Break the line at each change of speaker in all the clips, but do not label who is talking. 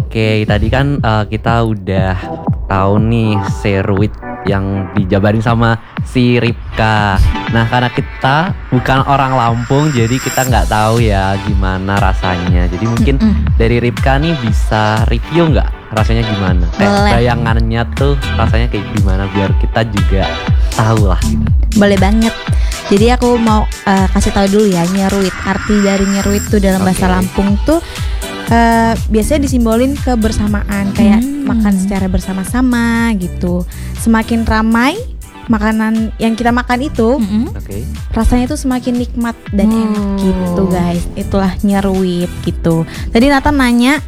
Oke, tadi kan kita udah tahu nih seruit yang dijabarin sama si Ripka. Nah, karena kita bukan orang Lampung, jadi kita nggak tahu ya gimana rasanya. Jadi mungkin dari Ripka nih bisa review nggak rasanya gimana? Bayangannya tuh rasanya kayak gimana biar kita juga tahu lah gitu.
Boleh banget. Jadi aku mau kasih tahu dulu ya, nyeruit. Arti dari nyeruit tuh dalam bahasa Lampung tuh biasanya disimbolin kebersamaan, kayak makan secara bersama-sama gitu. Semakin ramai makanan yang kita makan itu, rasanya itu semakin nikmat dan enak gitu guys. Itulah nyeruit gitu. Tadi Nathan nanya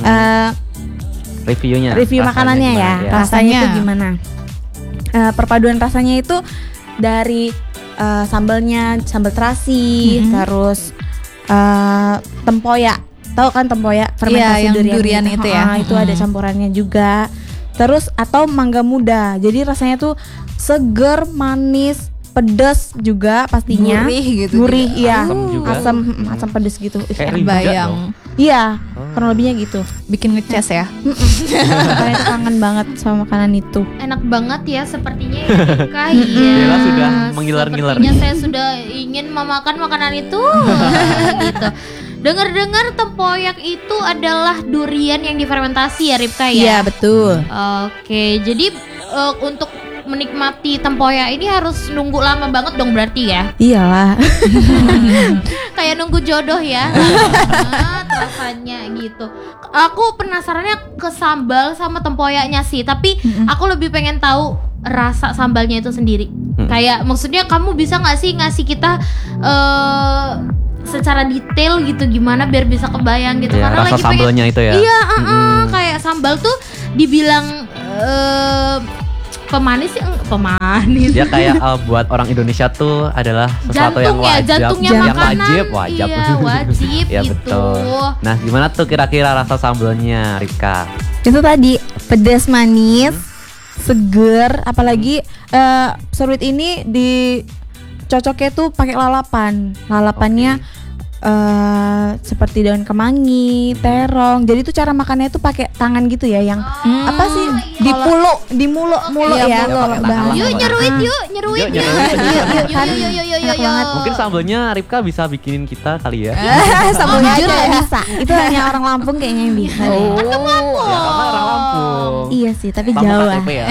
review makanannya ya. Rasanya itu gimana? Perpaduan rasanya itu dari sambalnya, sambal terasi, terus tempoyak. Tahu kan tempoyak, fermentasi
yang durian itu ya.
Itu ada campurannya juga. Terus atau mangga muda. Jadi rasanya tuh seger, manis, pedas juga pastinya.
Gurih gitu.
Gurih, iya.
Asam
pedas gitu.
Bayang.
Iya, kurang lebihnya gitu.
Bikin ngeces ya.
Makanya tuh kangen banget sama makanan itu.
Enak banget ya sepertinya ya.
Bella sudah mengiler-ngiler.
Sepertinya saya sudah ingin memakan makanan itu. Gitu. Dengar-dengar tempoyak itu adalah durian yang difermentasi ya Ripka ya?
Iya betul.
Oke, jadi untuk menikmati tempoyak ini harus nunggu lama banget dong berarti ya?
Iyalah.
Kayak nunggu jodoh ya. Rasanya gitu. Aku penasarannya ke sambal sama tempoyaknya sih, tapi aku lebih pengen tahu rasa sambalnya itu sendiri. Kayak maksudnya kamu bisa nggak sih ngasih kita secara detail gitu gimana biar bisa kebayang gitu
ya,
karena
rasa
lagi
sambalnya itu ya.
Iya, kayak sambal tuh dibilang pemanis sih, pemanis.
Dia kayak buat orang Indonesia tuh adalah sesuatu
jantung
yang wajib,
jantungnya
yang
makanan.
wajib.
Iya, wajib
ya,
gitu.
Betul. Nah, gimana tuh kira-kira rasa sambalnya, Ripka?
Itu tadi pedas manis, seger, apalagi seruit ini dicocoknya tuh pakai lalapan. Lalapannya seperti daun kemangi, terong. Jadi tuh cara makannya tuh pakai tangan gitu ya, yang apa sih? Di mulu ya.
Yuk nyeruit yuk.
Mungkin sambalnya Ripka bisa bikinin kita kali ya.
Sambalnya aja nggak bisa. Itu hanya orang Lampung kayaknya yang bisa.
Ya, karena orang Lampung.
Iya sih, tapi
Lampung
jauh.
KTP ya.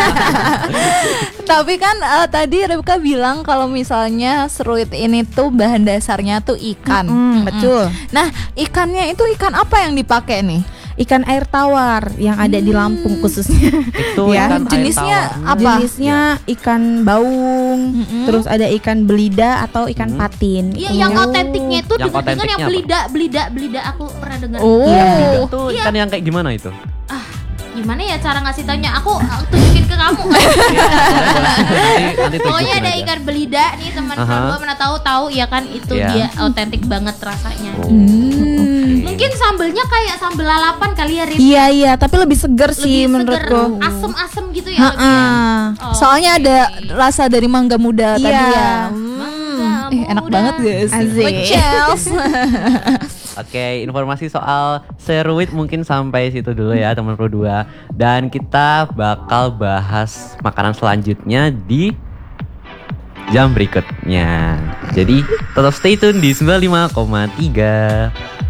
Tapi kan tadi Ripka bilang kalau misalnya seruit ini tuh bahan dasarnya tuh ikan.
Betul.
Nah, ikannya itu ikan apa yang dipakai nih?
Ikan air tawar yang ada di Lampung khususnya.
Itu
ya.
ikan
Jenisnya
air tawar.
apa?
Jenisnya ikan baung, terus ada ikan belida atau ikan patin.
Iya, yang otentiknya itu
Yang
dengan yang
otentiknya
belida aku pernah dengar.
Itu ikan yang kayak gimana itu?
Gimana ya cara ngasih taunya? Aku tunjukin ke kamu.
Nanti
Pokoknya ada
aja.
ikan belida nih teman gue pernah tahu ya kan itu dia otentik banget rasanya. Mungkin sambelnya kayak sambel lalapan kali ya Rip.
Iya, tapi lebih seger sih menurutku.
Asem-asem gitu ya lebih ya.
Soalnya ada rasa dari mangga muda tadi ya. Enak
muda.
banget guys.
Asik.
Oke, informasi soal seruit mungkin sampai situ dulu ya teman Pro 2. Dan kita bakal bahas makanan selanjutnya di jam berikutnya. Jadi tetap stay tune di 95,3.